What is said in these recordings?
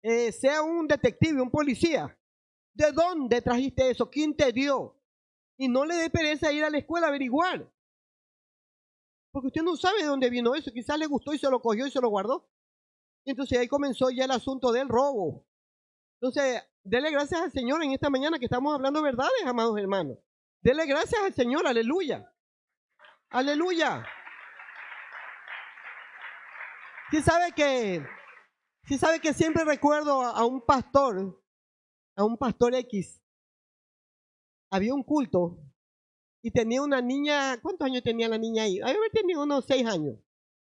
sea un detective, un policía. ¿De dónde trajiste eso? ¿Quién te dio? Y no le dé pereza ir a la escuela a averiguar. Porque usted no sabe de dónde vino eso. Quizás le gustó y se lo cogió y se lo guardó. Entonces ahí comenzó ya el asunto del robo. Entonces, dele gracias al Señor en esta mañana que estamos hablando verdades, amados hermanos. Dele gracias al Señor, aleluya. Aleluya. Sí sabe que siempre recuerdo a un pastor X. Había un culto y tenía una niña. ¿Cuántos años tenía la niña ahí? Había tenido unos 6 años.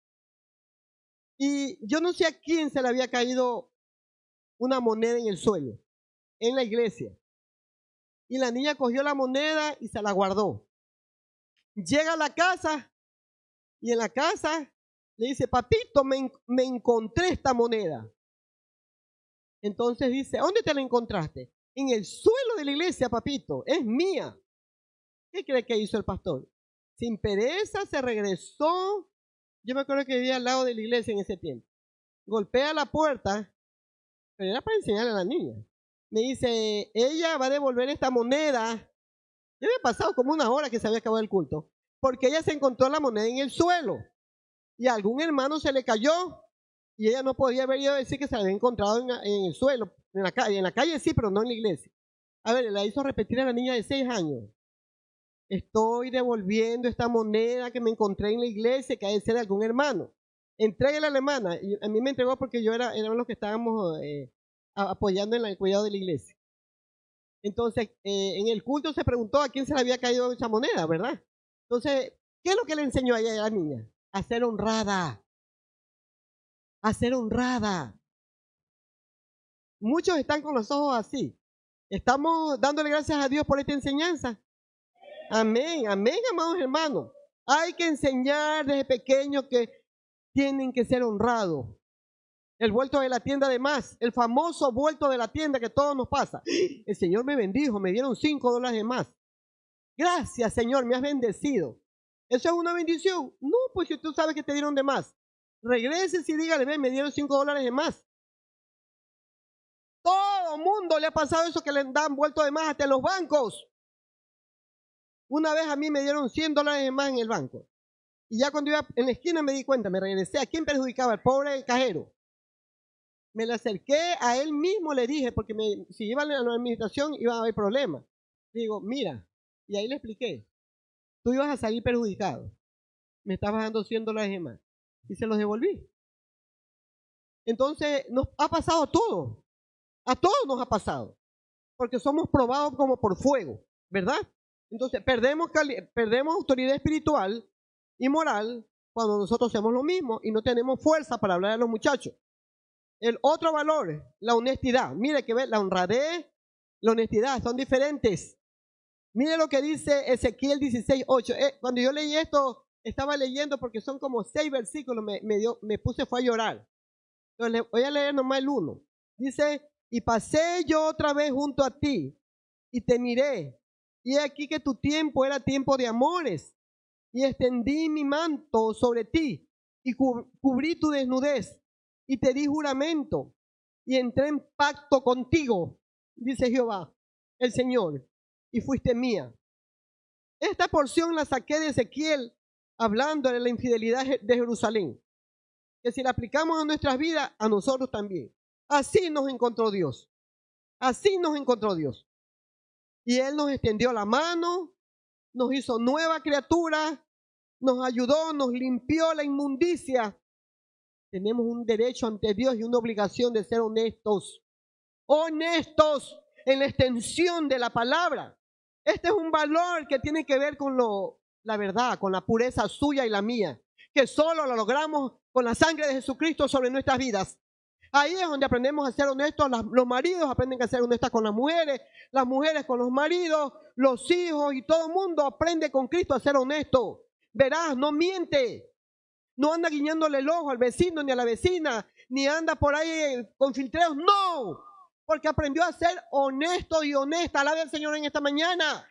Y yo no sé a quién se le había caído una moneda en el suelo, en la iglesia. Y la niña cogió la moneda y se la guardó. Llega a la casa y en la casa le dice, papito, me encontré esta moneda. Entonces dice, ¿dónde te la encontraste? En el suelo de la iglesia, papito, es mía. ¿Qué cree que hizo el pastor? Sin pereza se regresó. Yo me acuerdo que vivía al lado de la iglesia en ese tiempo. Golpea la puerta, pero era para enseñarle a la niña. Me dice, ella va a devolver esta moneda. Ya había pasado como 1 hora que se había acabado el culto, porque ella se encontró la moneda en el suelo y a algún hermano se le cayó y ella no podía haber ido a decir que se la había encontrado en el suelo, en la calle sí, pero no en la iglesia. A ver, la hizo repetir a la niña de 6 años. Estoy devolviendo esta moneda que me encontré en la iglesia, que ha de ser de algún hermano. Entréguela a la hermana. Y a mí me entregó porque éramos los que estábamos apoyando en el cuidado de la iglesia. Entonces, en el culto se preguntó a quién se le había caído esa moneda, ¿verdad? Entonces, ¿qué es lo que le enseñó a ella a la niña? A ser honrada. A ser honrada. Muchos están con los ojos así. ¿Estamos dándole gracias a Dios por esta enseñanza? Amén, amén, amados hermanos. Hay que enseñar desde pequeños que tienen que ser honrados. El vuelto de la tienda de más, el famoso vuelto de la tienda que todo nos pasa. El Señor me bendijo, me dieron $5 de más. Gracias, Señor, me has bendecido. ¿Eso es una bendición? No, pues si tú sabes que te dieron de más. Regreses y dígale, ven, me dieron $5 de más. Todo mundo le ha pasado eso que le dan vuelto de más hasta en los bancos. Una vez a mí me dieron $100 de más en el banco. Y ya cuando iba en la esquina me di cuenta, me regresé. ¿A quién perjudicaba? El pobre cajero. Me le acerqué a él mismo, le dije, porque si iba a la administración iba a haber problemas. Digo, mira, y ahí le expliqué, tú ibas a salir perjudicado. Me estabas dando $100 de más. Y se los devolví. Entonces, nos ha pasado todo. A todos nos ha pasado. Porque somos probados como por fuego, ¿verdad? Entonces, perdemos autoridad espiritual y moral cuando nosotros hacemos lo mismo y no tenemos fuerza para hablar a los muchachos. El otro valor, la honestidad. Mire que ve, la honradez, la honestidad son diferentes. Mire lo que dice Ezequiel 16:8. Cuando yo leí esto, estaba leyendo porque son como 6 versículos, me puse fue a llorar. Entonces voy a leer nomás el 1. Dice, y pasé yo otra vez junto a ti y te miré. Y aquí que tu tiempo era tiempo de amores. Y extendí mi manto sobre ti y cubrí tu desnudez. Y te di juramento y entré en pacto contigo, dice Jehová, el Señor, y fuiste mía. Esta porción la saqué de Ezequiel hablando de la infidelidad de Jerusalén, que si la aplicamos a nuestras vidas, a nosotros también. Así nos encontró Dios. Así nos encontró Dios. Y Él nos extendió la mano, nos hizo nueva criatura, nos ayudó, nos limpió la inmundicia. Tenemos un derecho ante Dios y una obligación de ser honestos. Honestos en la extensión de la palabra. Este es un valor que tiene que ver con la verdad, con la pureza suya y la mía, que solo lo logramos con la sangre de Jesucristo sobre nuestras vidas. Ahí es donde aprendemos a ser honestos. Los maridos aprenden a ser honestos con las mujeres con los maridos, los hijos y todo el mundo aprende con Cristo a ser honesto. Verás, no miente. No anda guiñándole el ojo al vecino ni a la vecina, ni anda por ahí con filtreos. No, porque aprendió a ser honesto y honesta. Alabe al Señor en esta mañana.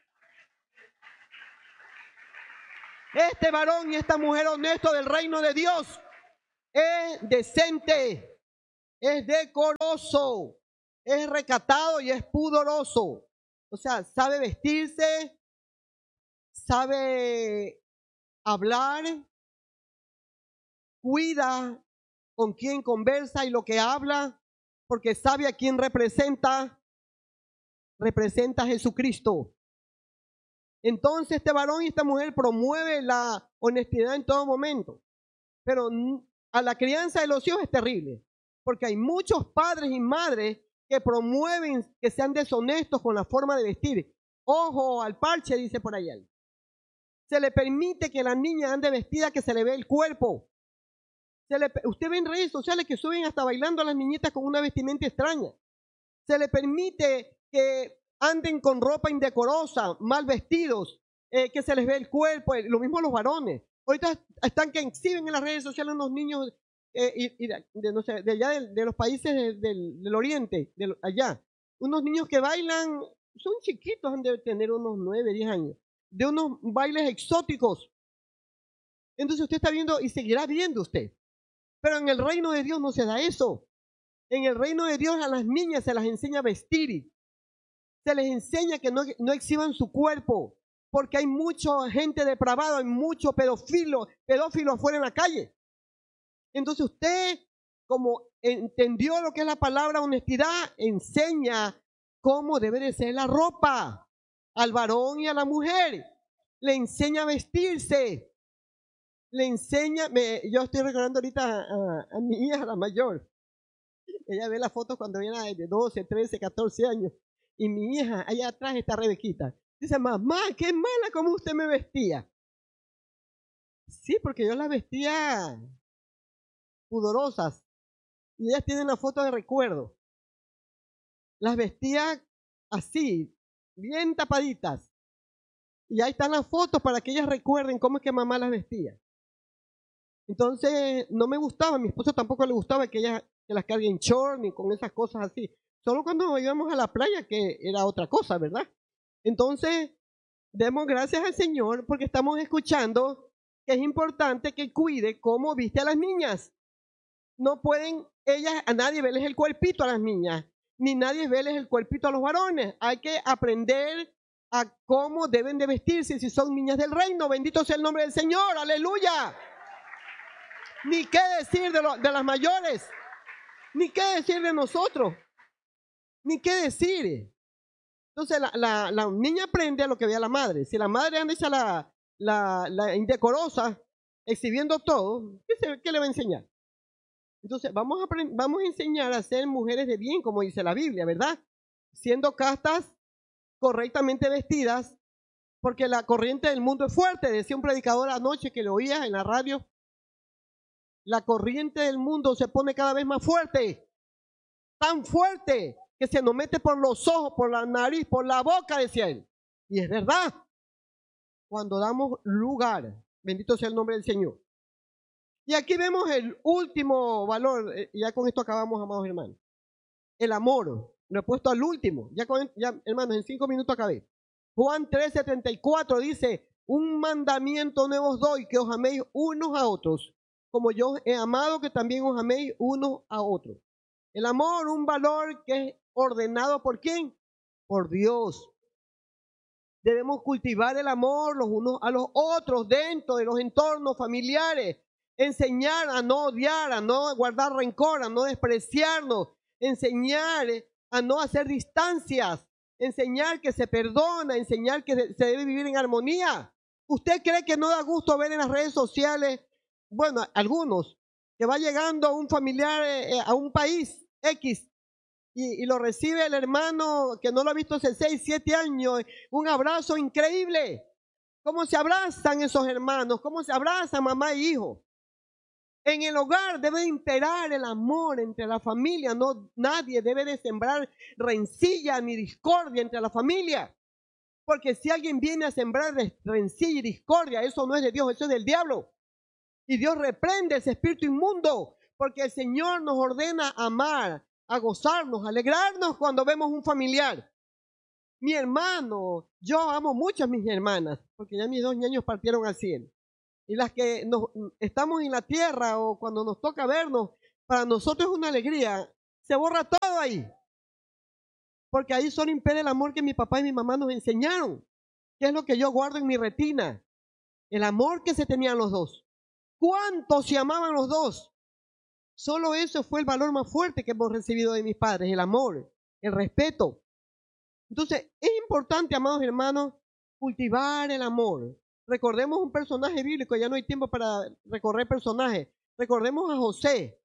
Este varón y esta mujer honesto del reino de Dios es decente, es decoroso, es recatado y es pudoroso. O sea, sabe vestirse, sabe hablar, cuida con quién conversa y lo que habla, porque sabe a quién representa a Jesucristo. Entonces este varón y esta mujer promueve la honestidad en todo momento, pero a la crianza de los hijos es terrible, porque hay muchos padres y madres que promueven que sean deshonestos con la forma de vestir. Ojo al parche, dice por allá. Se le permite que la niña ande vestida que se le ve el cuerpo. Usted ve en redes sociales que suben hasta bailando a las niñitas con una vestimenta extraña. Se le permite que anden con ropa indecorosa, mal vestidos, que se les ve el cuerpo, lo mismo los varones. Ahorita están que exhiben en las redes sociales unos niños no sé, de allá de los países del oriente, allá. Unos niños que bailan, son chiquitos, han de tener unos 9, 10 años, de unos bailes exóticos. Entonces usted está viendo y seguirá viendo usted. Pero en el reino de Dios no se da eso. En el reino de Dios a las niñas se las enseña a vestir. Se les enseña que no exhiban su cuerpo, porque hay mucha gente depravada, hay mucho pedófilo afuera en la calle. Entonces usted, como entendió lo que es la palabra honestidad, enseña cómo debe de ser la ropa al varón y a la mujer. Le enseña a vestirse. Le enseña, yo estoy recordando ahorita a mi hija, la mayor. Ella ve las fotos cuando era de 12, 13, 14 años. Y mi hija, allá atrás está Rebequita. Dice, mamá, qué mala como usted me vestía. Sí, porque yo las vestía pudorosas. Y ellas tienen la foto de recuerdo. Las vestía así, bien tapaditas. Y ahí están las fotos para que ellas recuerden cómo es que mamá las vestía. Entonces, no me gustaba, a mi esposo tampoco le gustaba que ellas que las carguen short ni con esas cosas así. Solo cuando íbamos a la playa, que era otra cosa, ¿verdad? Entonces, demos gracias al Señor porque estamos escuchando que es importante que cuide cómo viste a las niñas. No pueden ellas, a nadie verles el cuerpito a las niñas, ni nadie verles el cuerpito a los varones. Hay que aprender a cómo deben de vestirse si son niñas del reino. Bendito sea el nombre del Señor, aleluya. Ni qué decir de las mayores, ni qué decir de nosotros, ni qué decir. Entonces la niña aprende a lo que vea la madre. Si la madre anda hecha la indecorosa, exhibiendo todo, ¿qué le va a enseñar? Entonces vamos a enseñar a ser mujeres de bien, como dice la Biblia, ¿verdad? Siendo castas, correctamente vestidas, porque la corriente del mundo es fuerte. Decía un predicador anoche que lo oía en la radio. La corriente del mundo se pone cada vez más fuerte, tan fuerte que se nos mete por los ojos, por la nariz, por la boca, decía él. Y es verdad, cuando damos lugar, bendito sea el nombre del Señor. Y aquí vemos el último valor, ya con esto acabamos, amados hermanos. El amor, lo he puesto al último, ya hermanos, en 5 minutos acabé. Juan 13:34 dice, un mandamiento nuevo os doy, que os améis unos a otros, como yo he amado, que también os améis unos a otros. El amor, un valor que es ordenado ¿por quién? Por Dios. Debemos cultivar el amor los unos a los otros dentro de los entornos familiares. Enseñar a no odiar, a no guardar rencor, a no despreciarnos. Enseñar a no hacer distancias. Enseñar que se perdona, enseñar que se debe vivir en armonía. ¿Usted cree que no da gusto ver en las redes sociales, bueno, algunos, que va llegando un familiar a un país X y lo recibe el hermano que no lo ha visto hace 6, 7 años, un abrazo increíble? ¿Cómo se abrazan esos hermanos? ¿Cómo se abrazan mamá e hijo? En el hogar debe imperar el amor entre la familia. No, nadie debe de sembrar rencilla ni discordia entre la familia. Porque si alguien viene a sembrar rencilla y discordia, eso no es de Dios, eso es del diablo. Y Dios reprende ese espíritu inmundo, porque el Señor nos ordena amar, a gozarnos, a alegrarnos cuando vemos un familiar. Mi hermano, yo amo mucho a mis hermanas, porque ya mis 2 niños partieron al cielo. Y las que estamos en la tierra o cuando nos toca vernos, para nosotros es una alegría, se borra todo ahí. Porque ahí solo impera el amor que mi papá y mi mamá nos enseñaron, que es lo que yo guardo en mi retina. El amor que se tenían los dos. ¿Cuánto se amaban los dos? Solo eso fue el valor más fuerte que hemos recibido de mis padres, el amor, el respeto. Entonces, es importante, amados hermanos, cultivar el amor. Recordemos un personaje bíblico, ya no hay tiempo para recorrer personajes. Recordemos a José,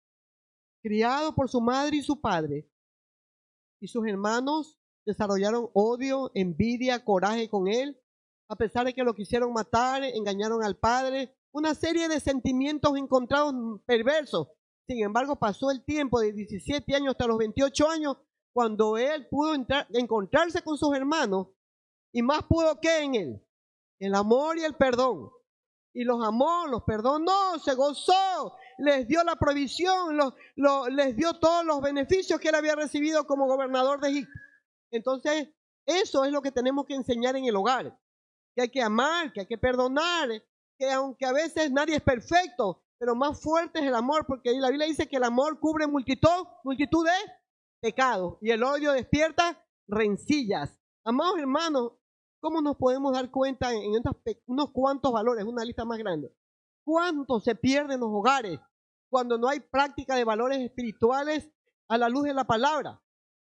criado por su madre y su padre, y sus hermanos desarrollaron odio, envidia, coraje con él, a pesar de que lo quisieron matar, engañaron al padre, una serie de sentimientos encontrados perversos. Sin embargo, pasó el tiempo de 17 años hasta los 28 años, cuando él pudo encontrarse con sus hermanos, y más pudo que en él, el amor y el perdón. Y los amó, los perdonó, se gozó, les dio la provisión, les dio todos los beneficios que él había recibido como gobernador de Egipto. Entonces, eso es lo que tenemos que enseñar en el hogar, que hay que amar, que hay que perdonar, que aunque a veces nadie es perfecto, pero más fuerte es el amor, porque la Biblia dice que el amor cubre multitud de pecados y el odio despierta rencillas. Amados hermanos, ¿cómo nos podemos dar cuenta en unos cuantos valores, una lista más grande? ¿Cuánto se pierde en los hogares cuando no hay práctica de valores espirituales a la luz de la palabra?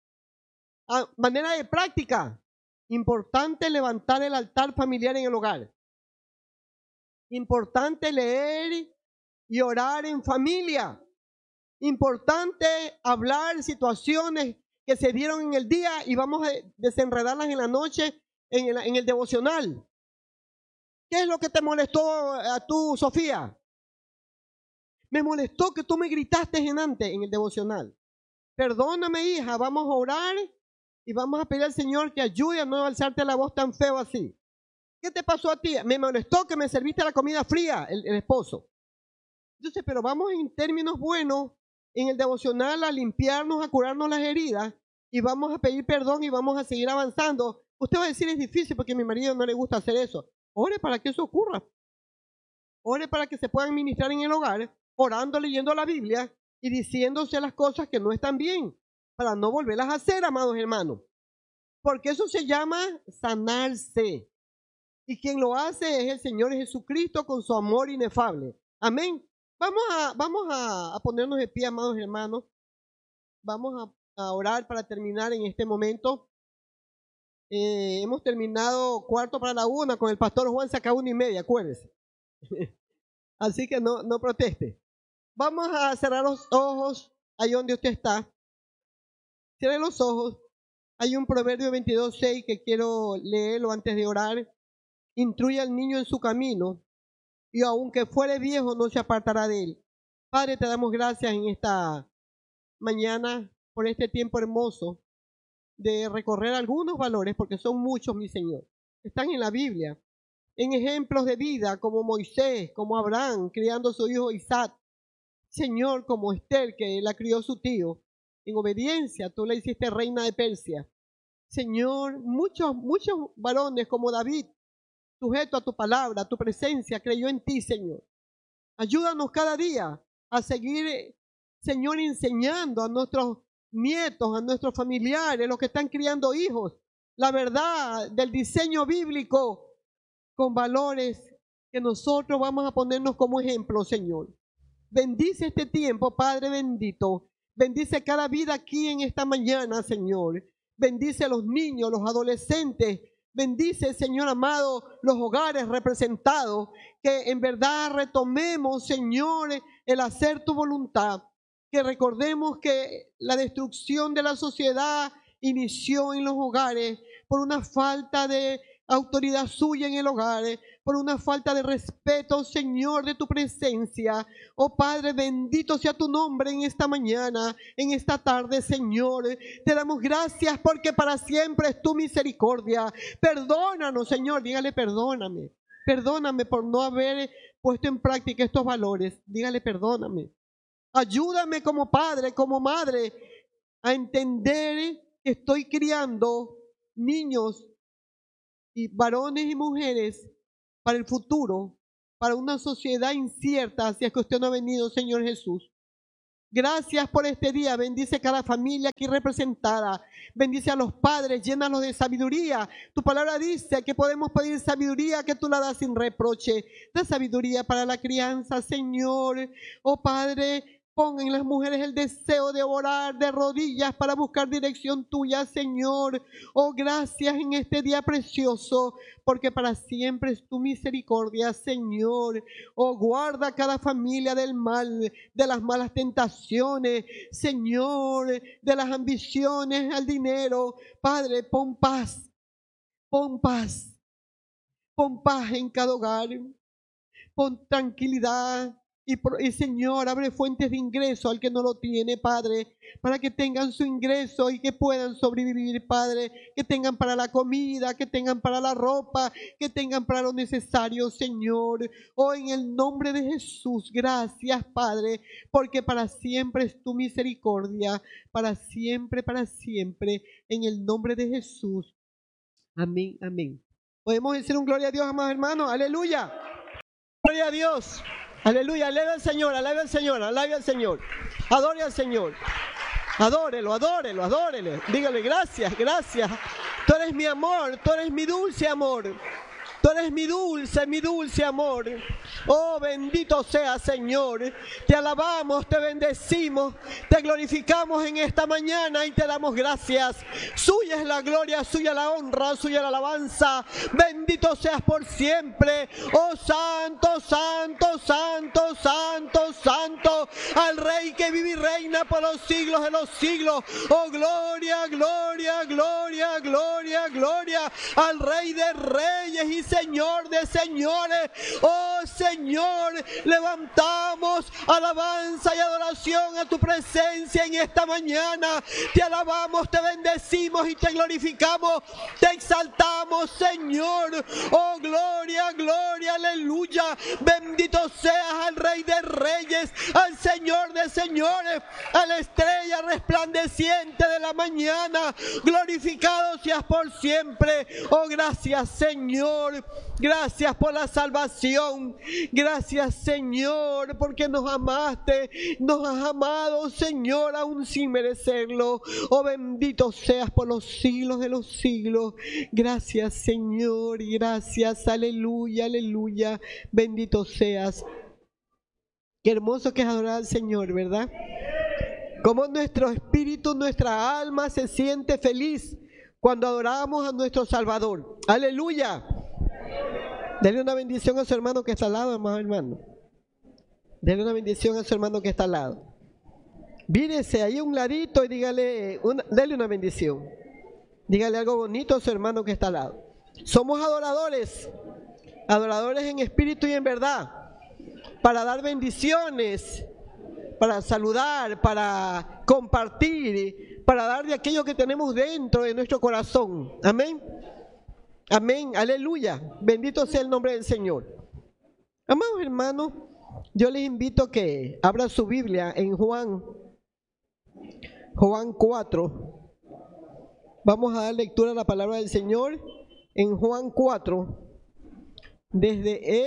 A manera de práctica, importante levantar el altar familiar en el hogar. Importante leer y orar en familia. Importante hablar situaciones que se dieron en el día y vamos a desenredarlas en la noche en el devocional. ¿Qué es lo que te molestó a tú, Sofía? Me molestó que tú me gritaste en el devocional. Perdóname, hija, vamos a orar y vamos a pedir al Señor que ayude a no alzarte la voz tan feo así. ¿Qué te pasó a ti? Me molestó que me serviste la comida fría, el esposo. Entonces, pero vamos en términos buenos en el devocional a limpiarnos, a curarnos las heridas y vamos a pedir perdón y vamos a seguir avanzando. Usted va a decir, es difícil porque a mi marido no le gusta hacer eso. Ore para que eso ocurra. Ore para que se puedan ministrar en el hogar, orando, leyendo la Biblia y diciéndose las cosas que no están bien, para no volverlas a hacer, amados hermanos. Porque eso se llama sanarse. Y quien lo hace es el Señor Jesucristo con su amor inefable. Amén. Vamos a ponernos de pie, amados hermanos. Vamos a orar para terminar en este momento. Hemos terminado 1:45 con el pastor Juan, se acabó 1:30, acuérdese. Así que no proteste. Vamos a cerrar los ojos ahí donde usted está. Cierre los ojos. Hay un Proverbio 22:6 que quiero leerlo antes de orar. Instruye al niño en su camino y aunque fuere viejo no se apartará de él. Padre, te damos gracias en esta mañana por este tiempo hermoso de recorrer algunos valores, porque son muchos, mi Señor. Están en la Biblia, en ejemplos de vida como Moisés, como Abraham, criando a su hijo Isaac. Señor, como Esther, que la crió su tío. En obediencia, tú la hiciste reina de Persia. Señor, muchos varones como David, sujeto a tu palabra, a tu presencia, creyó en ti, Señor. Ayúdanos cada día a seguir, Señor, enseñando a nuestros nietos, a nuestros familiares, los que están criando hijos, la verdad del diseño bíblico con valores que nosotros vamos a ponernos como ejemplo, Señor. Bendice este tiempo, Padre bendito. Bendice cada vida aquí en esta mañana, Señor. Bendice a los niños, los adolescentes. Bendice, Señor amado, los hogares representados. Que en verdad retomemos, Señor, el hacer tu voluntad. Que recordemos que la destrucción de la sociedad inició en los hogares por una falta de autoridad suya en el hogar, por una falta de respeto, Señor, de tu presencia. Oh Padre, bendito sea tu nombre en esta mañana, en esta tarde, Señor. Te damos gracias porque para siempre es tu misericordia. Perdónanos, Señor, dígale perdóname. Perdóname por no haber puesto en práctica estos valores. Dígale perdóname. Ayúdame como padre, como madre, a entender que estoy criando niños y varones y mujeres para el futuro, para una sociedad incierta hacia que usted no ha venido, Señor Jesús. Gracias por este día. Bendice cada familia aquí representada. Bendice a los padres, llénalos de sabiduría. Tu palabra dice que podemos pedir sabiduría, que tú la das sin reproche. Da sabiduría para la crianza, Señor. Oh Padre, pon en las mujeres el deseo de orar de rodillas para buscar dirección tuya, Señor. Oh, gracias en este día precioso, porque para siempre es tu misericordia, Señor. Oh, guarda a cada familia del mal, de las malas tentaciones, Señor, de las ambiciones al dinero. Padre, pon paz, pon paz, pon paz en cada hogar, pon tranquilidad. Y Señor, abre fuentes de ingreso al que no lo tiene, Padre, para que tengan su ingreso y que puedan sobrevivir, Padre, que tengan para la comida, que tengan para la ropa, que tengan para lo necesario, Señor. Oh, en el nombre de Jesús, gracias, Padre, porque para siempre es tu misericordia, para siempre, en el nombre de Jesús. Amén, amén. Podemos decir un gloria a Dios, amados hermanos, aleluya. Gloria a Dios. Aleluya, alabe al Señor, alabe al Señor, alabe al Señor. Adore al Señor. Adórelo, adórelo, adórele. Dígale gracias, gracias. Tú eres mi amor, tú eres mi dulce amor. Tú eres mi dulce amor. Oh, bendito sea, Señor. Te alabamos, te bendecimos, te glorificamos en esta mañana y te damos gracias. Suya es la gloria, suya la honra, suya la alabanza. Bendito seas por siempre. Oh, santo, santo, santo, santo, santo, al Rey que vive y reina por los siglos de los siglos. Oh, gloria, gloria, gloria, gloria, gloria al Rey de reyes y Señor de señores. Oh Señor, levantamos alabanza y adoración a tu presencia en esta mañana. Te alabamos, te bendecimos y te glorificamos, te exaltamos, Señor. Oh, gloria, gloria, aleluya. Bendito seas al Rey de reyes, al Señor de señores, a la estrella resplandeciente de la mañana. Glorificado seas por siempre. Oh, gracias, Señor. Gracias por la salvación. Gracias, Señor, porque nos amaste, nos has amado, Señor, aún sin merecerlo. Oh, bendito seas por los siglos de los siglos. Gracias, Señor, y gracias, aleluya, aleluya. Bendito seas. Qué hermoso que es adorar al Señor, ¿verdad? Como nuestro espíritu, nuestra alma se siente feliz cuando adoramos a nuestro Salvador. Aleluya. Dele una bendición a su hermano que está al lado, hermano. Dele una bendición a su hermano que está al lado. Vírese ahí a un ladito y dele una bendición. Dígale algo bonito a su hermano que está al lado. Somos adoradores, adoradores en espíritu y en verdad, para dar bendiciones, para saludar, para compartir, para dar de aquello que tenemos dentro de nuestro corazón. Amén. Amén, aleluya, bendito sea el nombre del Señor. Amados hermanos, yo les invito a que abran su Biblia en Juan 4. Vamos a dar lectura a la palabra del Señor en Juan 4, desde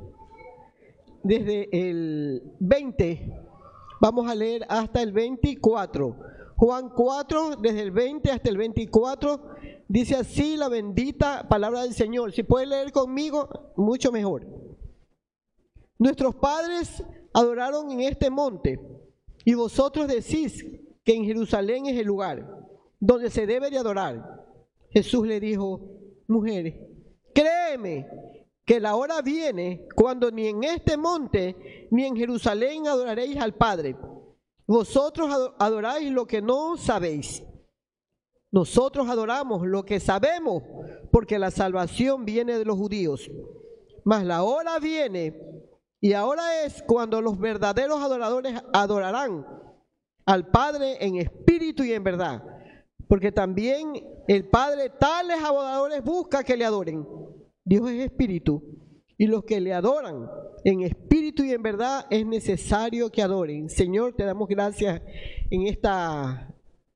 el 20, vamos a leer hasta el 24. Juan 4, desde el 20 hasta el 24, dice así la bendita palabra del Señor. Si puede leer conmigo, mucho mejor. Nuestros padres adoraron en este monte, y vosotros decís que en Jerusalén es el lugar donde se debe de adorar. Jesús le dijo: mujer, créeme que la hora viene cuando ni en este monte ni en Jerusalén adoraréis al Padre. Vosotros adoráis lo que no sabéis. Nosotros adoramos lo que sabemos, porque la salvación viene de los judíos. Mas la hora viene, y ahora es cuando los verdaderos adoradores adorarán al Padre en espíritu y en verdad. Porque también el Padre tales adoradores busca que le adoren. Dios es espíritu, y los que le adoran en espíritu y en verdad es necesario que adoren. Señor, te damos gracias en esta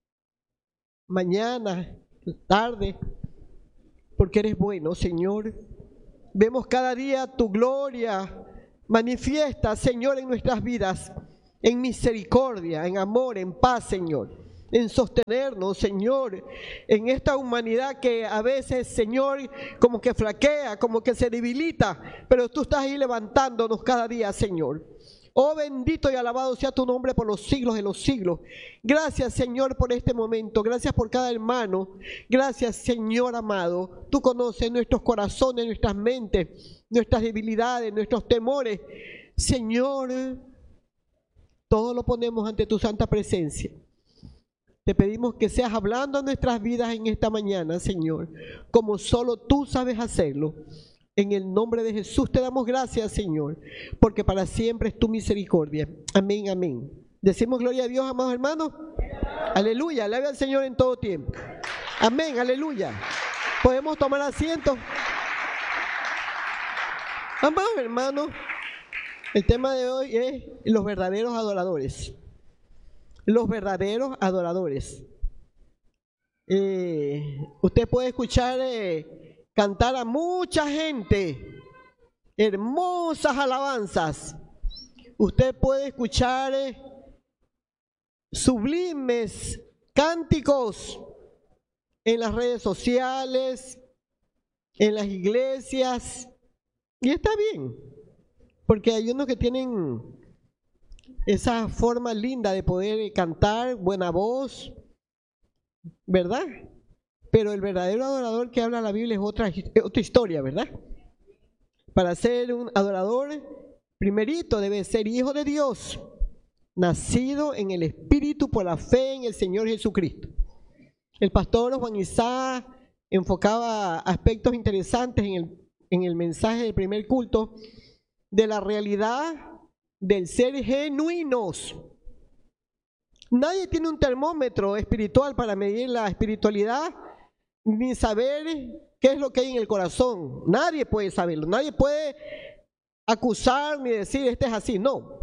mañana, tarde, porque eres bueno, Señor. Vemos cada día tu gloria manifiesta, Señor, en nuestras vidas. en misericordia, en amor, en paz, Señor. En sostenernos, Señor, en esta humanidad que a veces, Señor, como que flaquea, como que se debilita, pero tú estás ahí levantándonos cada día, Señor. Oh, bendito y alabado sea tu nombre por los siglos de los siglos. Gracias, Señor, por este momento. Gracias por cada hermano. Gracias, Señor amado. Tú conoces nuestros corazones, nuestras mentes, nuestras debilidades, nuestros temores. Señor, todo lo ponemos ante tu santa presencia. Te pedimos que seas hablando a nuestras vidas en esta mañana, Señor, como solo tú sabes hacerlo. En el nombre de Jesús te damos gracias, Señor, porque para siempre es tu misericordia. Amén, amén. Decimos gloria a Dios, amados hermanos. Aleluya, alabe al Señor en todo tiempo. Amén, aleluya. Podemos tomar asiento. Amados hermanos, el tema de hoy es los verdaderos adoradores. Los verdaderos adoradores. Usted puede escuchar cantar a mucha gente hermosas alabanzas. Usted puede escuchar sublimes cánticos en las redes sociales, en las iglesias, y está bien, porque hay unos que tienen esa forma linda de poder cantar, buena voz, ¿verdad? Pero el verdadero adorador que habla la Biblia es otra historia, ¿verdad? Para ser un adorador, primerito debe ser hijo de Dios, nacido en el Espíritu por la fe en el Señor Jesucristo. El pastor Juan Isaac enfocaba aspectos interesantes en el mensaje del primer culto de la realidad del ser genuinos. Nadie tiene un termómetro espiritual para medir la espiritualidad, ni saber qué es lo que hay en el corazón. Nadie puede saberlo, nadie puede acusar ni decir este es así, no.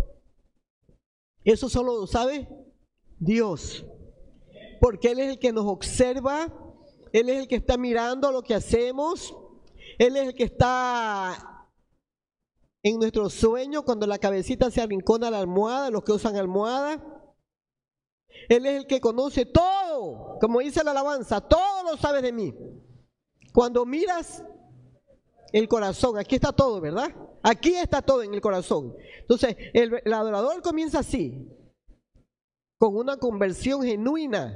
Eso solo lo sabe Dios, porque Él es el que nos observa, Él es el que está mirando lo que hacemos, Él es el que está en nuestro sueño cuando la cabecita se arrincona a la almohada, los que usan almohada. Él es el que conoce todo, como dice la alabanza, todo lo sabes de mí. Cuando miras el corazón, aquí está todo, ¿verdad? Aquí está todo en el corazón. Entonces, el adorador comienza así, con una conversión genuina.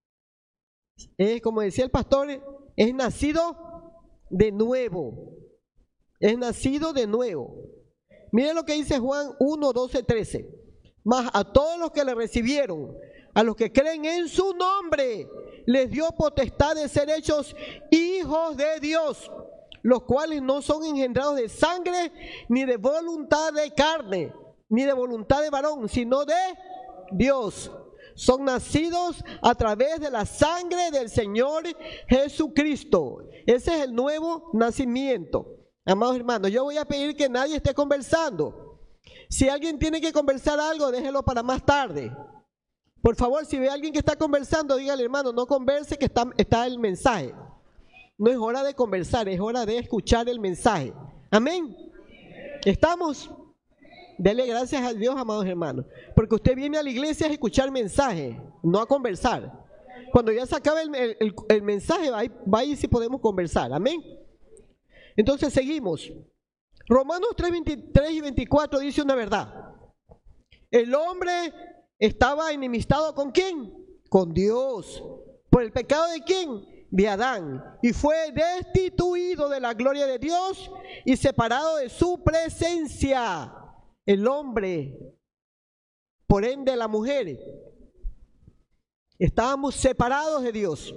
Como decía el pastor, es nacido de nuevo. Es nacido de nuevo. Miren lo que dice Juan 1, 12, 13. Mas a todos los que le recibieron, a los que creen en su nombre, les dio potestad de ser hechos hijos de Dios, los cuales no son engendrados de sangre, ni de voluntad de carne, ni de voluntad de varón, sino de Dios. Son nacidos a través de la sangre del Señor Jesucristo. Ese es el nuevo nacimiento. Amados hermanos, yo voy a pedir que nadie esté conversando. Si alguien tiene que conversar algo, déjelo para más tarde. Por favor, si ve a alguien que está conversando, dígale, hermano, no converse, que está el mensaje. No es hora de conversar, es hora de escuchar el mensaje. Amén. ¿Estamos? Dele gracias a Dios, amados hermanos, porque usted viene a la iglesia a escuchar mensaje, no a conversar. Cuando ya se acabe el mensaje, va ahí si podemos conversar. Amén. Entonces seguimos. Romanos 3, 23 y 24 dice una verdad. El hombre estaba enemistado ¿con quién? Con Dios. ¿Por el pecado de quién? De Adán. Y fue destituido de la gloria de Dios y separado de su presencia. El hombre, por ende la mujer, estábamos separados de Dios.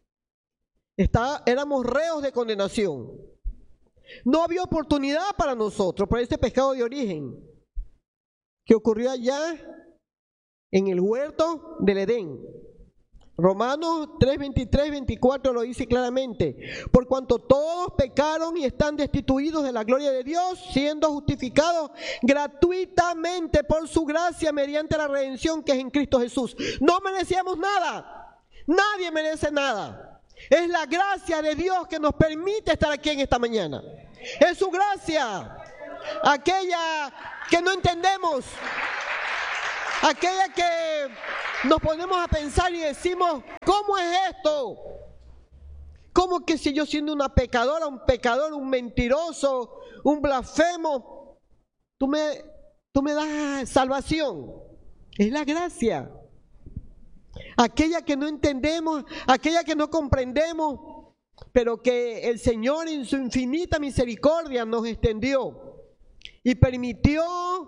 Éramos reos de condenación. No había oportunidad para nosotros por este pecado de origen que ocurrió allá en el huerto del Edén. Romanos 3, 23, 24 lo dice claramente. Por cuanto todos pecaron y están destituidos de la gloria de Dios, siendo justificados gratuitamente por su gracia mediante la redención que es en Cristo Jesús. No merecíamos nada. Nadie merece nada. Es la gracia de Dios que nos permite estar aquí en esta mañana. Es su gracia, aquella que no entendemos. Aquella que nos ponemos a pensar y decimos, ¿cómo es esto? ¿Cómo que si yo siendo una pecadora, un pecador, un mentiroso, un blasfemo, tú me das salvación? Es la gracia. Aquella que no entendemos, aquella que no comprendemos, pero que el Señor en su infinita misericordia nos extendió y permitió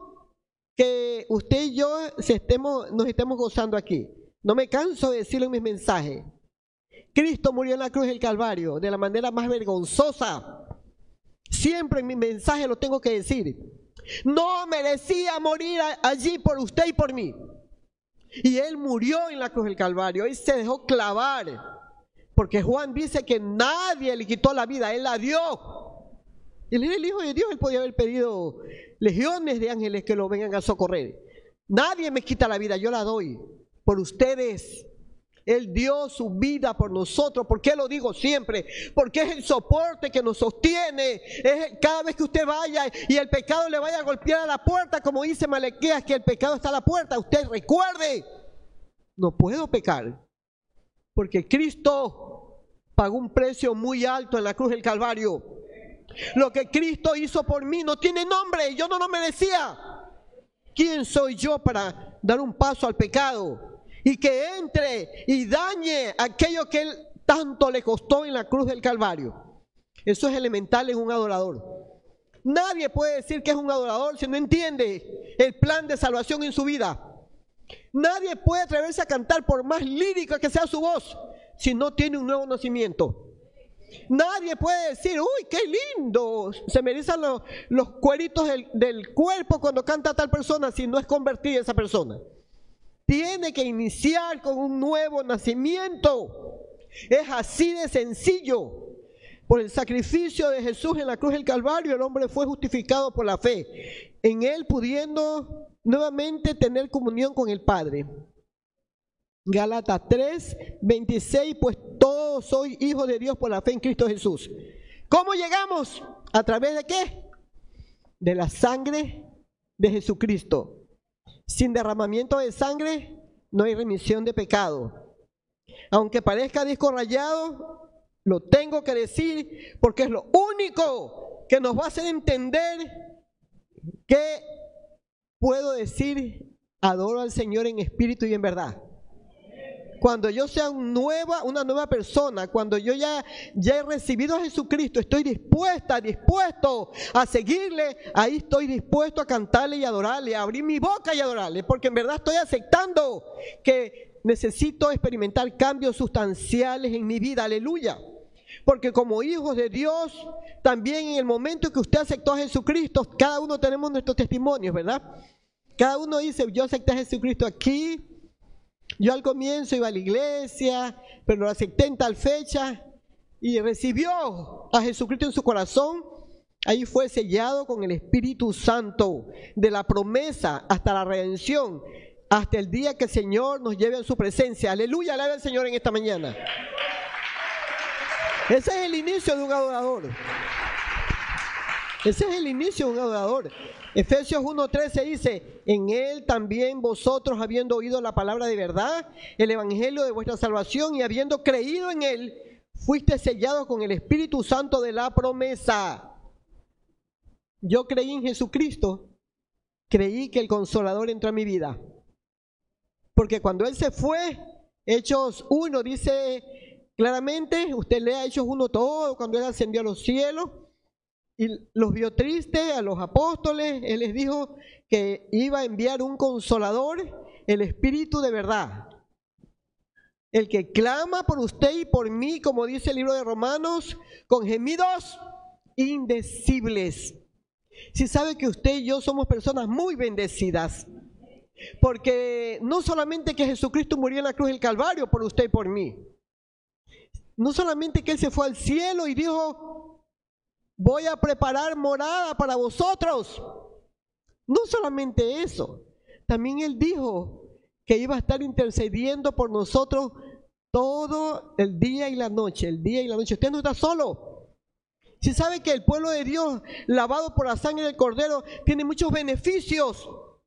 que usted y yo nos estemos gozando aquí. No me canso de decirlo en mis mensajes. Cristo murió en la cruz del Calvario de la manera más vergonzosa. Siempre en mi mensaje lo tengo que decir. No merecía morir allí por usted y por mí. Y Él murió en la cruz del Calvario. Él se dejó clavar. Porque Juan dice que nadie le quitó la vida, Él la dio. Él era el Hijo de Dios, Él podía haber pedido legiones de ángeles que lo vengan a socorrer. Nadie me quita la vida, yo la doy por ustedes. Él dio su vida por nosotros. ¿Por qué lo digo siempre? Porque es el soporte que nos sostiene. Cada vez que usted vaya y el pecado le vaya a golpear a la puerta, como dice Malaquías, que el pecado está a la puerta, usted recuerde, no puedo pecar, porque Cristo pagó un precio muy alto en la cruz del Calvario. Lo que Cristo hizo por mí no tiene nombre, yo no lo merecía. ¿Quién soy yo para dar un paso al pecado y que entre y dañe aquello que Él tanto le costó en la cruz del Calvario? Eso es elemental en un adorador. Nadie puede decir que es un adorador si no entiende el plan de salvación en su vida. Nadie puede atreverse a cantar por más lírica que sea su voz si no tiene un nuevo nacimiento. Nadie puede decir, uy, qué lindo, se me erizan los cueritos del cuerpo cuando canta tal persona, si no es convertida esa persona. Tiene que iniciar con un nuevo nacimiento. Es así de sencillo. Por el sacrificio de Jesús en la cruz del Calvario, el hombre fue justificado por la fe, en Él pudiendo nuevamente tener comunión con el Padre. Gálatas 3, 26, pues todos sois hijos de Dios por la fe en Cristo Jesús. ¿Cómo llegamos? ¿A través de qué? De la sangre de Jesucristo. Sin derramamiento de sangre no hay remisión de pecado. Aunque parezca disco rayado, lo tengo que decir porque es lo único que nos va a hacer entender que puedo decir, adoro al Señor en espíritu y en verdad. Cuando yo sea una nueva persona, cuando yo ya he recibido a Jesucristo, estoy dispuesto a seguirle, ahí estoy dispuesto a cantarle y adorarle, a abrir mi boca y adorarle, porque en verdad estoy aceptando que necesito experimentar cambios sustanciales en mi vida, aleluya. Porque como hijos de Dios, también en el momento que usted aceptó a Jesucristo, cada uno tenemos nuestros testimonios, ¿verdad? Cada uno dice, yo acepté a Jesucristo aquí. Yo al comienzo iba a la iglesia, pero lo acepté en tal fecha y recibió a Jesucristo en su corazón. Ahí fue sellado con el Espíritu Santo de la promesa hasta la redención, hasta el día que el Señor nos lleve a su presencia. Aleluya, alaba al Señor en esta mañana. Ese es el inicio de un adorador. Ese es el inicio de un adorador. Efesios 1:13 dice, en Él también vosotros, habiendo oído la palabra de verdad, el evangelio de vuestra salvación, y habiendo creído en Él, fuiste sellados con el Espíritu Santo de la promesa. Yo creí en Jesucristo, creí que el Consolador entró en mi vida. Porque cuando Él se fue, Hechos 1 dice claramente, usted lea Hechos 1 todo, cuando Él ascendió a los cielos, y los vio tristes a los apóstoles, Él les dijo que iba a enviar un consolador, el Espíritu de verdad. El que clama por usted y por mí, como dice el libro de Romanos, con gemidos indecibles. Si sabe que usted y yo somos personas muy bendecidas, porque no solamente que Jesucristo murió en la cruz del Calvario por usted y por mí, no solamente que Él se fue al cielo y dijo, voy a preparar morada para vosotros. No solamente eso, también Él dijo que iba a estar intercediendo por nosotros todo el día y la noche, el día y la noche. Usted no está solo. Si sabe que el pueblo de Dios, lavado por la sangre del Cordero, tiene muchos beneficios.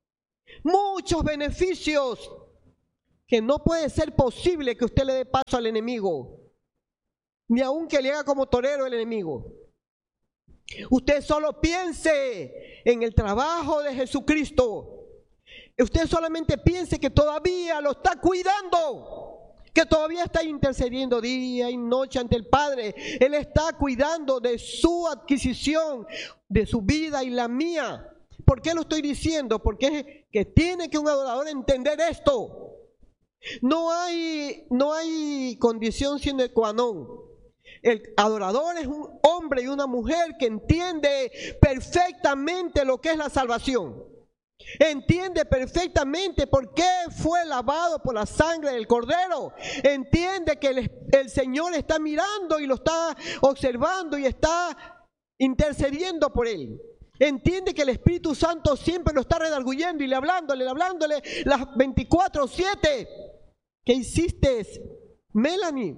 muchos beneficios que no puede ser posible que usted le dé paso al enemigo, ni aun que le haga como torero el enemigo. Usted solo piense en el trabajo de Jesucristo. Usted solamente piense que todavía lo está cuidando, que todavía está intercediendo día y noche ante el Padre. Él está cuidando de su adquisición, de su vida y la mía. ¿Por qué lo estoy diciendo? Porque es que tiene que un adorador entender esto. No hay condición sine qua non. El adorador es un hombre y una mujer que entiende perfectamente lo que es la salvación. Entiende perfectamente por qué fue lavado por la sangre del Cordero. Entiende que el Señor está mirando y lo está observando y está intercediendo por él. Entiende que el Espíritu Santo siempre lo está redarguyendo y hablándole las 24/7. ¿Qué hiciste, Melanie?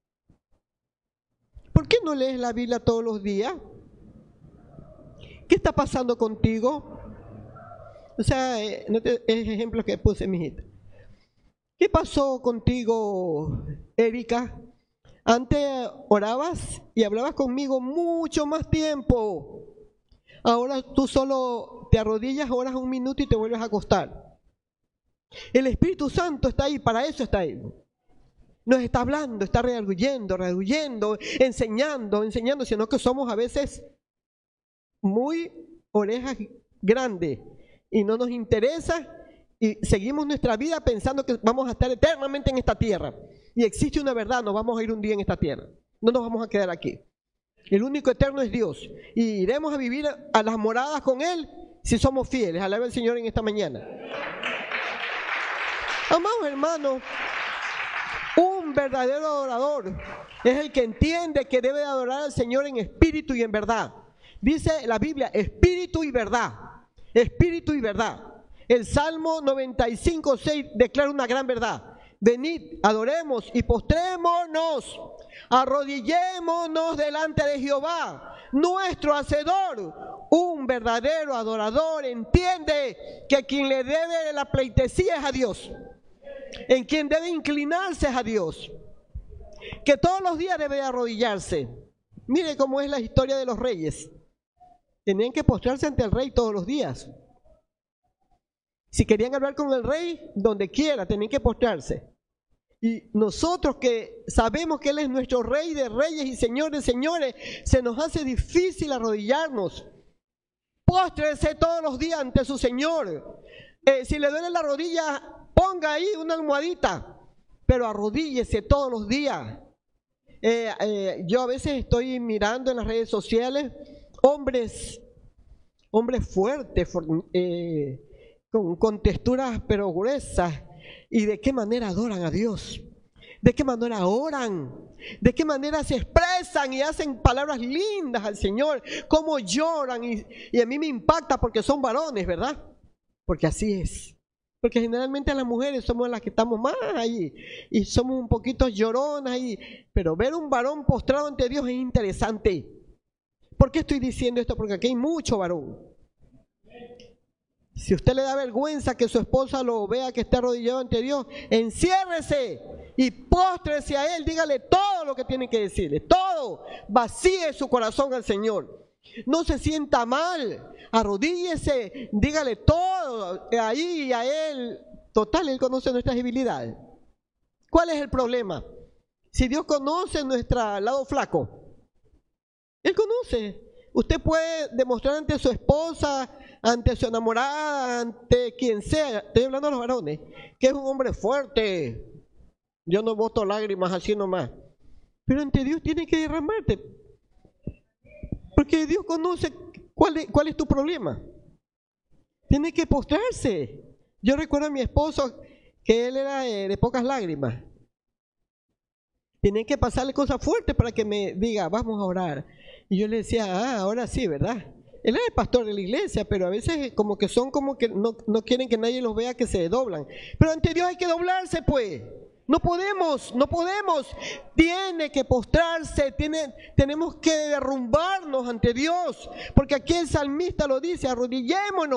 ¿Por qué no lees la Biblia todos los días? ¿Qué está pasando contigo? O sea, es ejemplo que puse, mijita. ¿Qué pasó contigo, Erika? Antes orabas y hablabas conmigo mucho más tiempo. Ahora tú solo te arrodillas, oras un minuto y te vuelves a acostar. El Espíritu Santo está ahí, para eso está ahí. Nos está hablando, está redarguyendo, enseñando, sino que somos a veces muy orejas grandes y no nos interesa y seguimos nuestra vida pensando que vamos a estar eternamente en esta tierra. Y existe una verdad, nos vamos a ir un día en esta tierra, no nos vamos a quedar aquí. El único eterno es Dios y iremos a vivir a las moradas con Él si somos fieles. Alaba al Señor en esta mañana. Amados hermanos, un verdadero adorador es el que entiende que debe adorar al Señor en espíritu y en verdad. Dice la Biblia, espíritu y verdad. Espíritu y verdad. El Salmo 95:6 declara una gran verdad. Venid, adoremos y postrémonos, arrodillémonos delante de Jehová, nuestro Hacedor. Un verdadero adorador entiende que quien le debe la pleitesía es a Dios, en quien debe inclinarse es a Dios, que todos los días debe arrodillarse. Mire cómo es la historia de los reyes. Tenían que postrarse ante el rey todos los días. Si querían hablar con el rey, donde quiera, tenían que postrarse. Y nosotros que sabemos que Él es nuestro Rey de reyes y Señor de señores, se nos hace difícil arrodillarnos. Póstrese todos los días ante su Señor. Si le duele la rodilla, ponga ahí una almohadita, pero arrodíllese todos los días. Yo a veces estoy mirando en las redes sociales hombres fuertes, con texturas pero gruesas, y de qué manera adoran a Dios, de qué manera oran, de qué manera se expresan y hacen palabras lindas al Señor, cómo lloran, y a mí me impacta porque son varones, ¿verdad? Porque así es. Porque generalmente las mujeres somos las que estamos más ahí y somos un poquito lloronas ahí, pero ver un varón postrado ante Dios es interesante. ¿Por qué estoy diciendo esto? Porque aquí hay mucho varón. Si usted le da vergüenza que su esposa lo vea que esté arrodillado ante Dios, enciérrese y póstrese a Él, dígale todo lo que tiene que decirle, todo, vacíe su corazón al Señor. No se sienta mal, arrodíllese, dígale todo ahí a Él. Total, Él conoce nuestras debilidades. ¿Cuál es el problema? Si Dios conoce nuestro lado flaco, Él conoce. Usted puede demostrar ante su esposa, ante su enamorada, ante quien sea, estoy hablando de los varones, que es un hombre fuerte. Yo no boto lágrimas así nomás. Pero ante Dios tiene que derramarte. Porque Dios conoce cuál es tu problema. Tiene que postrarse. Yo recuerdo a mi esposo que él era de pocas lágrimas. Tenía que pasarle cosas fuertes para que me diga, vamos a orar. Y yo le decía, ahora sí, ¿verdad? Él era el pastor de la iglesia, pero a veces como que no quieren que nadie los vea, que se doblan. Pero ante Dios hay que doblarse, pues. No podemos. Tiene que postrarse, tenemos que derrumbarnos ante Dios. Porque aquí el salmista lo dice, arrodillémonos.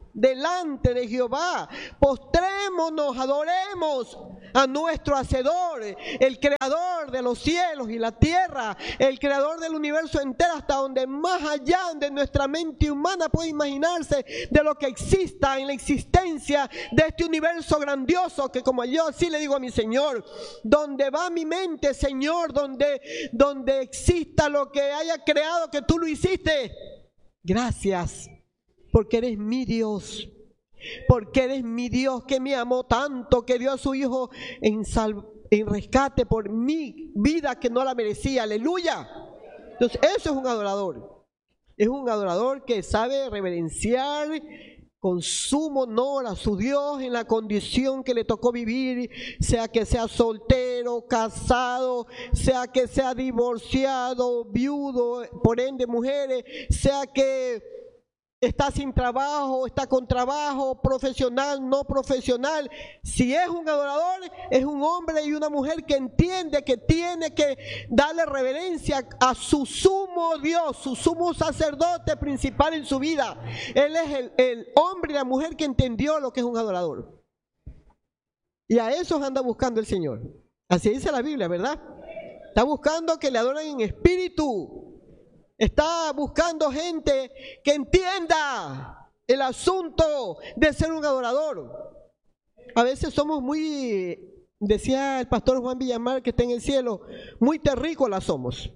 delante de Jehová, postrémonos, adoremos a nuestro Hacedor, el Creador de los cielos y la tierra, el Creador del universo entero, hasta donde más allá de nuestra mente humana puede imaginarse de lo que exista en la existencia de este universo grandioso, que como yo así le digo a mi Señor, donde va mi mente, Señor, donde exista lo que haya creado, que tú lo hiciste. Gracias, porque eres mi Dios, porque eres mi Dios que me amó tanto, que dio a su Hijo en rescate por mi vida que no la merecía. Aleluya. Entonces eso es un adorador que sabe reverenciar con sumo honor a su Dios en la condición que le tocó vivir, sea que sea soltero, casado, sea que sea divorciado, viudo, por ende mujeres, sea que está sin trabajo, está con trabajo, profesional, no profesional. Si es un adorador, es un hombre y una mujer que entiende que tiene que darle reverencia a su sumo Dios, su sumo sacerdote principal en su vida. Él es el hombre y la mujer que entendió lo que es un adorador. Y a esos anda buscando el Señor. Así dice la Biblia, ¿verdad? Está buscando que le adoren en espíritu. Está buscando gente que entienda el asunto de ser un adorador. A veces somos muy, decía el pastor Juan Villamar, que está en el cielo, muy terrícolas somos.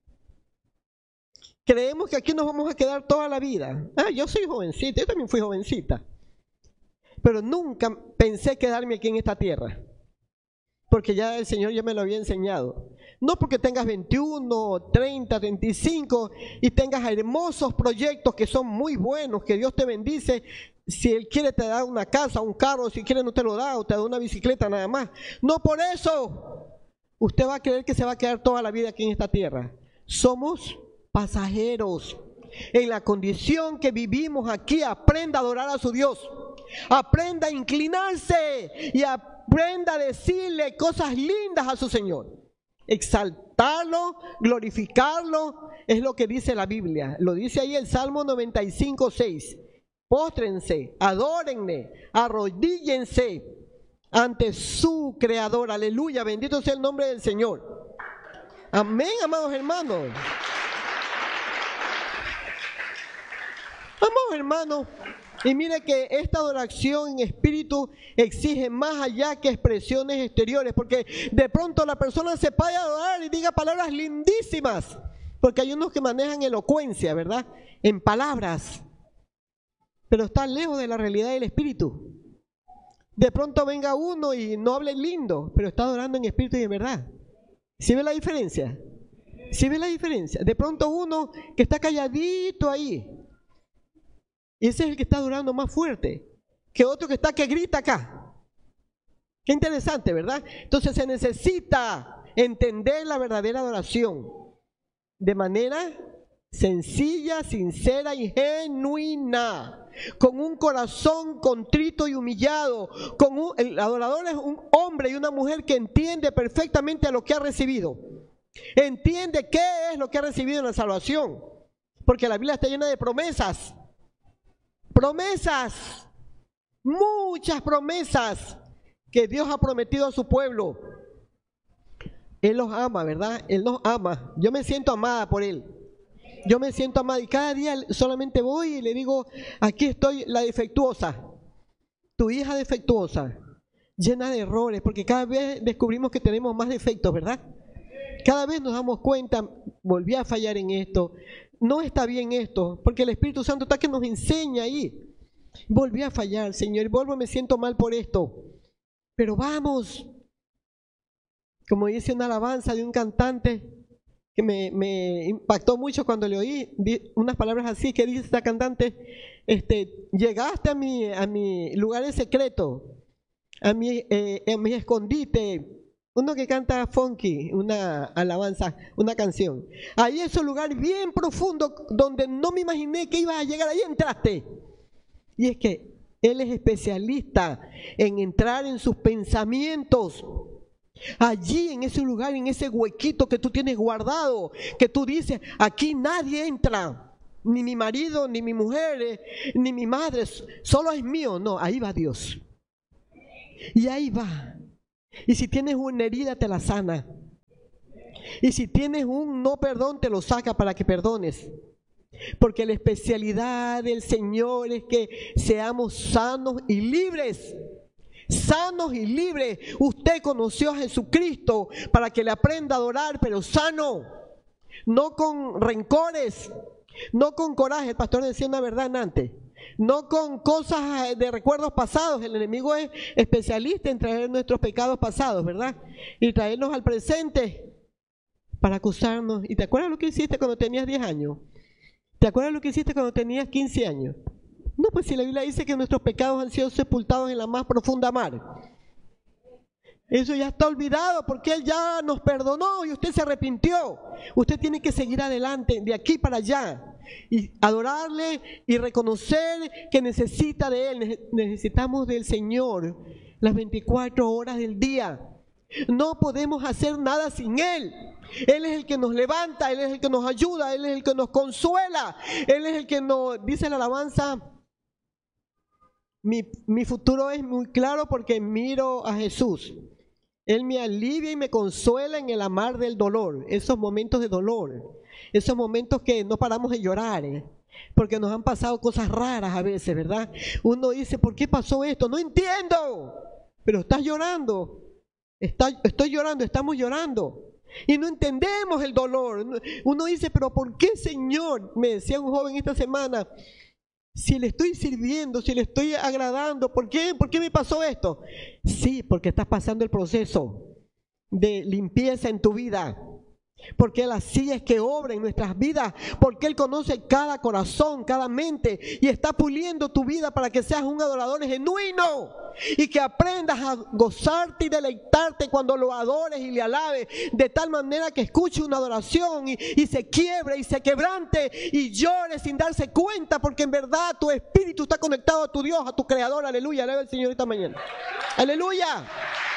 Creemos que aquí nos vamos a quedar toda la vida. Yo soy jovencita, yo también fui jovencita. Pero nunca pensé quedarme aquí en esta tierra, porque ya el Señor ya me lo había enseñado. No porque tengas 21, 30, 35 y tengas hermosos proyectos que son muy buenos, que Dios te bendice. Si Él quiere te da una casa, un carro, si quiere no te lo da, o te da una bicicleta nada más. No por eso usted va a creer que se va a quedar toda la vida aquí en esta tierra. Somos pasajeros. En la condición que vivimos aquí, aprenda a adorar a su Dios. Aprenda a inclinarse y aprenda a decirle cosas lindas a su Señor. Exaltarlo, glorificarlo, es lo que dice la Biblia. Lo dice ahí el Salmo 95:6. Póstrense, adórenle, arrodíllense ante su Creador. Aleluya, bendito sea el nombre del Señor. Amén, amados hermanos. Amados hermanos, y mire que esta adoración en espíritu exige más allá que expresiones exteriores, porque de pronto la persona se puede adorar y diga palabras lindísimas, porque hay unos que manejan elocuencia, ¿verdad? En palabras, pero está lejos de la realidad del espíritu. De pronto venga uno y no hable lindo, pero está adorando en espíritu y en verdad. ¿Sí ve la diferencia? ¿Sí ve la diferencia? De pronto uno que está calladito ahí, y ese es el que está adorando más fuerte que otro que está que grita acá. Qué interesante, ¿verdad? Entonces se necesita entender la verdadera adoración de manera sencilla, sincera y genuina, con un corazón contrito y humillado. El adorador es un hombre y una mujer que entiende perfectamente a lo que ha recibido. Entiende qué es lo que ha recibido en la salvación, porque la Biblia está llena de promesas. Promesas, muchas promesas que Dios ha prometido a su pueblo. Él los ama, ¿verdad? Él nos ama. Yo me siento amada por Él. Yo me siento amada y cada día solamente voy y le digo, aquí estoy la defectuosa, tu hija defectuosa, llena de errores, porque cada vez descubrimos que tenemos más defectos, ¿verdad? Cada vez nos damos cuenta, volví a fallar en esto, no está bien esto, porque el Espíritu Santo está que nos enseña ahí. Volví a fallar, Señor, y me siento mal por esto. Pero vamos, como dice una alabanza de un cantante que me impactó mucho cuando le oí, unas palabras así que dice esta cantante, llegaste a mi lugar secreto, a mi escondite. Uno que canta funky, una alabanza, una canción. Ahí es un lugar bien profundo donde no me imaginé que ibas a llegar, ahí entraste. Y es que Él es especialista en entrar en sus pensamientos. Allí en ese lugar, en ese huequito que tú tienes guardado, que tú dices, aquí nadie entra. ni mi marido, ni mi mujer, ni mi madre, solo es mío. No, ahí va Dios. Y ahí va. Y si tienes una herida, te la sana. Y si tienes un no perdón, te lo saca para que perdones. Porque la especialidad del Señor es que seamos sanos y libres. Sanos y libres. Usted conoció a Jesucristo para que le aprenda a adorar, pero sano. No con rencores, no con coraje. El pastor decía una verdad antes. No con cosas de recuerdos pasados. El enemigo es especialista en traer nuestros pecados pasados, ¿verdad? Y traernos al presente para acusarnos. ¿Y te acuerdas lo que hiciste cuando tenías 10 años? ¿Te acuerdas lo que hiciste cuando tenías 15 años? No, pues si la Biblia dice que nuestros pecados han sido sepultados en la más profunda mar. Eso ya está olvidado porque Él ya nos perdonó y usted se arrepintió. Usted tiene que seguir adelante, de aquí para allá, y adorarle y reconocer que necesita de Él. Necesitamos del Señor las 24 horas del día. No podemos hacer nada sin Él. Él es el que nos levanta, Él es el que nos ayuda, Él es el que nos consuela, Él es el que nos dice la alabanza. Mi futuro es muy claro porque miro a Jesús. Él me alivia y me consuela en el mar del dolor. Esos momentos de dolor, esos momentos que no paramos de llorar, porque nos han pasado cosas raras a veces, ¿verdad? Uno dice, ¿por qué pasó esto? No entiendo, pero estás llorando. Estoy llorando, estamos llorando. Y no entendemos el dolor. Uno dice, pero ¿por qué, Señor? Me decía un joven esta semana, si le estoy sirviendo, si le estoy agradando, ¿por qué me pasó esto? Sí, porque estás pasando el proceso de limpieza en tu vida. Porque Él así es que obra en nuestras vidas, porque Él conoce cada corazón, cada mente, y está puliendo tu vida para que seas un adorador genuino y que aprendas a gozarte y deleitarte cuando lo adores y le alabes, de tal manera que escuche una adoración y se quiebre y se quebrante y llore sin darse cuenta, porque en verdad tu espíritu está conectado a tu Dios, a tu Creador. Aleluya, alaba al Señor esta mañana. Aleluya.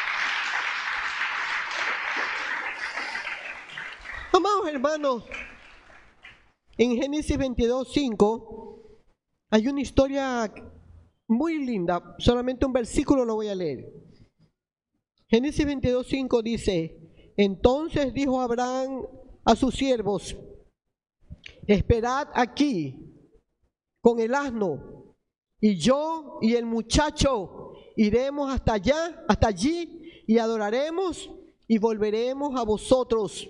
Amados hermanos, en Génesis 22:5 hay una historia muy linda, solamente un versículo lo voy a leer. Génesis 22:5 dice, entonces dijo Abraham a sus siervos, esperad aquí con el asno, y yo y el muchacho iremos hasta allá, hasta allí, y adoraremos y volveremos a vosotros.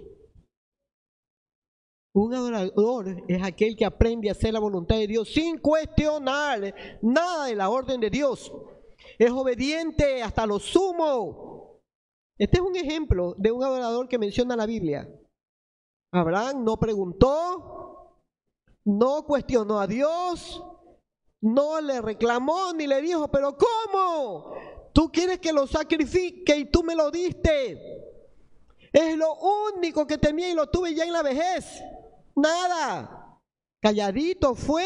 Un adorador es aquel que aprende a hacer la voluntad de Dios sin cuestionar nada de la orden de Dios. Es obediente hasta lo sumo. Este es un ejemplo de un adorador que menciona la Biblia. Abraham no preguntó, no cuestionó a Dios, no le reclamó ni le dijo, pero ¿cómo? Tú quieres que lo sacrifique y tú me lo diste. Es lo único que tenía y lo tuve ya en la vejez. Nada. Calladito fue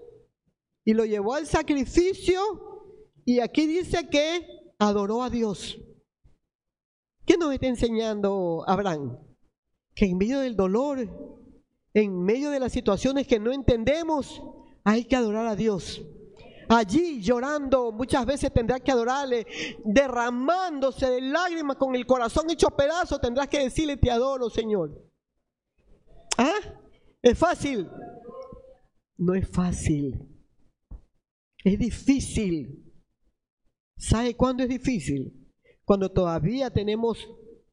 y lo llevó al sacrificio, y aquí dice que adoró a Dios. ¿Qué nos está enseñando Abraham? Que en medio del dolor, en medio de las situaciones que no entendemos, hay que adorar a Dios. Allí llorando, muchas veces tendrás que adorarle, derramándose de lágrimas con el corazón hecho pedazos, tendrás que decirle, te adoro, Señor. ¿Ah? ¿Es fácil? No es fácil. Es difícil. ¿Sabe cuándo es difícil? Cuando todavía tenemos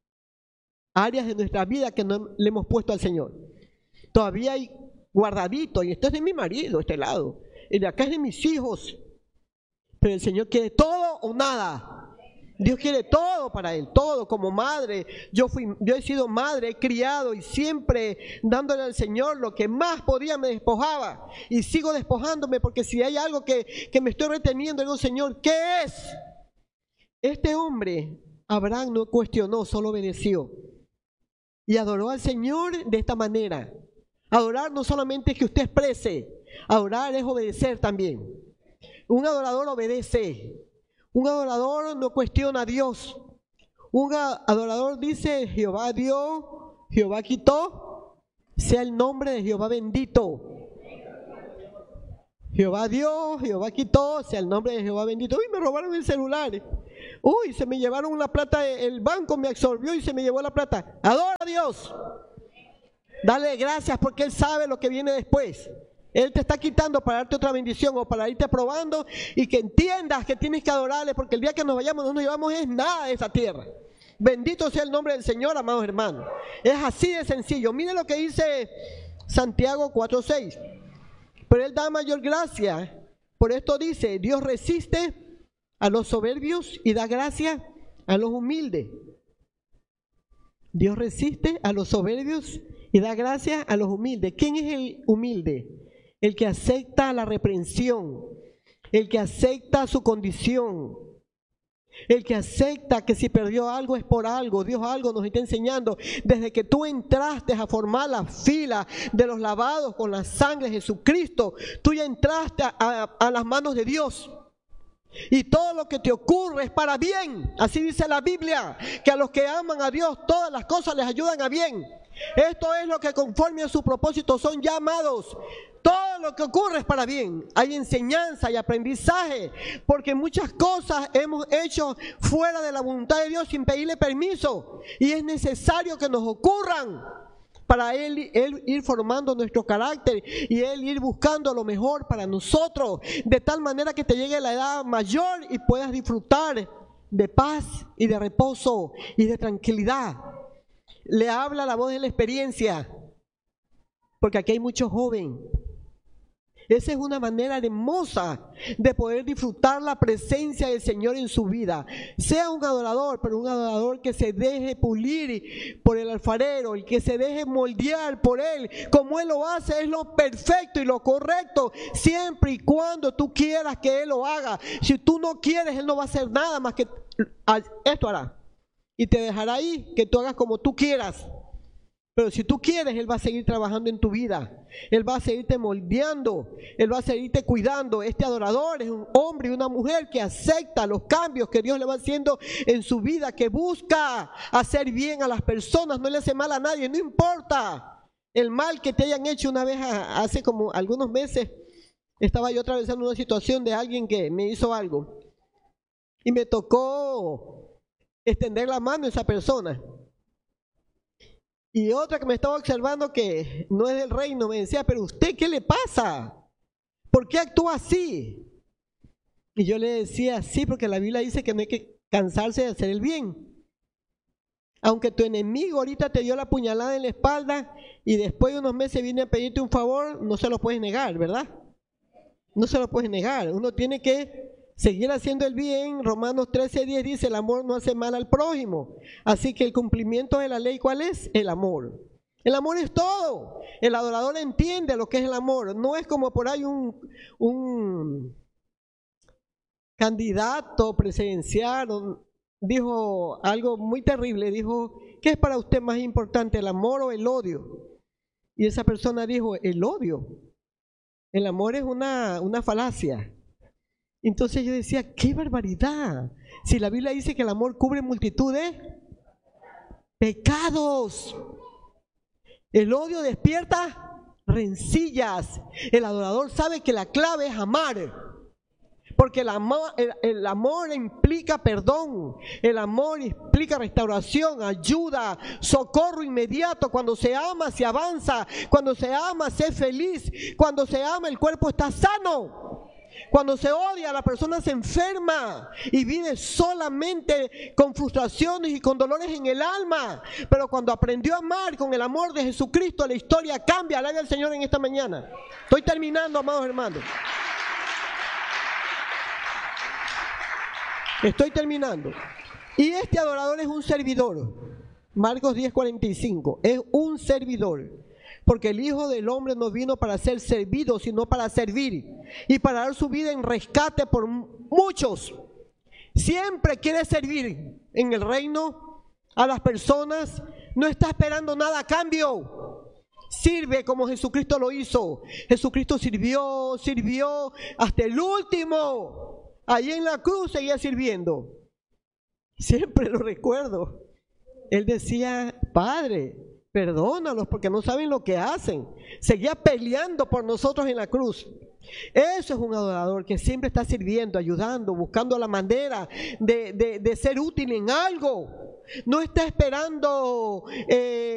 áreas de nuestra vida que no le hemos puesto al Señor. Todavía hay guardadito, y esto es de mi marido, este lado. Y de acá es de mis hijos. Pero el Señor quiere todo o nada. Dios quiere todo para Él, todo. Como madre, yo he sido madre, he criado y siempre dándole al Señor lo que más podía me despojaba. Y sigo despojándome, porque si hay algo que me estoy reteniendo, digo, Señor, ¿qué es? Este hombre, Abraham, no cuestionó, solo obedeció. Y adoró al Señor de esta manera. Adorar no solamente es que usted exprese, adorar es obedecer también. Un adorador obedece. Un adorador no cuestiona a Dios. Un adorador dice, Jehová dio, Jehová quitó, sea el nombre de Jehová bendito. Jehová dio, Jehová quitó, sea el nombre de Jehová bendito. Uy, me robaron el celular. Uy, se me llevaron la plata, el banco me absorbió y se me llevó la plata. Adora a Dios. Dale gracias porque Él sabe lo que viene después. Él te está quitando para darte otra bendición o para irte probando y que entiendas que tienes que adorarle, porque el día que nos vayamos no nos llevamos es nada de esa tierra. Bendito sea el nombre del Señor, amados hermanos. Es así de sencillo. Mire lo que dice Santiago 4:6. Pero Él da mayor gracia. Por esto dice, Dios resiste a los soberbios y da gracia a los humildes. Dios resiste a los soberbios y da gracia a los humildes. ¿Quién es el humilde? El que acepta la reprensión, el que acepta su condición, el que acepta que si perdió algo es por algo. Dios algo nos está enseñando. Desde que tú entraste a formar la fila de los lavados con la sangre de Jesucristo, tú ya entraste a las manos de Dios. Y todo lo que te ocurre es para bien. Así dice la Biblia, que a los que aman a Dios todas las cosas les ayudan a bien. Esto es lo que conforme a su propósito son llamados. Todo lo que ocurre es para bien. Hay enseñanza y aprendizaje, porque muchas cosas hemos hecho fuera de la voluntad de Dios sin pedirle permiso, y es necesario que nos ocurran para él ir formando nuestro carácter y Él ir buscando lo mejor para nosotros, de tal manera que te llegue la edad mayor y puedas disfrutar de paz y de reposo y de tranquilidad. Le habla la voz de la experiencia, porque aquí hay mucho joven. Esa es una manera hermosa de poder disfrutar la presencia del Señor en su vida. Sea un adorador, pero un adorador que se deje pulir por el alfarero, el que se deje moldear por Él. Como Él lo hace es lo perfecto y lo correcto, siempre y cuando tú quieras que Él lo haga. Si tú no quieres, Él no va a hacer nada más que esto hará. Y te dejará ahí, que tú hagas como tú quieras. Pero si tú quieres, Él va a seguir trabajando en tu vida. Él va a seguirte moldeando. Él va a seguirte cuidando. Este adorador es un hombre y una mujer que acepta los cambios que Dios le va haciendo en su vida, que busca hacer bien a las personas, no le hace mal a nadie, no importa el mal que te hayan hecho. Una vez, hace como algunos meses, estaba yo atravesando una situación de alguien que me hizo algo. Y me tocó extender la mano a esa persona. Y otra que me estaba observando, que no es del reino, me decía, pero usted, ¿qué le pasa? ¿Por qué actúa así? Y yo le decía, sí, porque la Biblia dice que no hay que cansarse de hacer el bien. Aunque tu enemigo ahorita te dio la puñalada en la espalda y después de unos meses viene a pedirte un favor, no se lo puedes negar, ¿verdad? No se lo puedes negar. Uno tiene que seguir haciendo el bien. Romanos 13:10 dice, el amor no hace mal al prójimo. Así que el cumplimiento de la ley, ¿cuál es? El amor. El amor es todo. El adorador entiende lo que es el amor. No es como por ahí un candidato presidencial dijo algo muy terrible. Dijo, ¿qué es para usted más importante, el amor o el odio? Y esa persona dijo, el odio. El amor es una falacia. Entonces yo decía, ¡qué barbaridad! Si la Biblia dice que el amor cubre multitud de pecados. El odio despierta rencillas. El adorador sabe que la clave es amar. Porque el amor implica perdón. El amor implica restauración, ayuda, socorro inmediato. Cuando se ama, se avanza. Cuando se ama, se es feliz. Cuando se ama, el cuerpo está sano. Cuando se odia, la persona se enferma y vive solamente con frustraciones y con dolores en el alma. Pero cuando aprendió a amar con el amor de Jesucristo, la historia cambia. Alabe al Señor en esta mañana. Estoy terminando, amados hermanos. Estoy terminando. Y este adorador es un servidor. Marcos 10:45. Es un servidor. Porque el Hijo del Hombre no vino para ser servido, sino para servir y para dar su vida en rescate por muchos. Siempre quiere servir en el reino a las personas. No está esperando nada a cambio. Sirve como Jesucristo lo hizo. Jesucristo sirvió hasta el último. Allí en la cruz seguía sirviendo. Siempre lo recuerdo. Él decía, Padre, perdónalos porque no saben lo que hacen. Seguía peleando por nosotros en la cruz. Eso es un adorador que siempre está sirviendo, ayudando, buscando la manera de ser útil en algo. No está esperando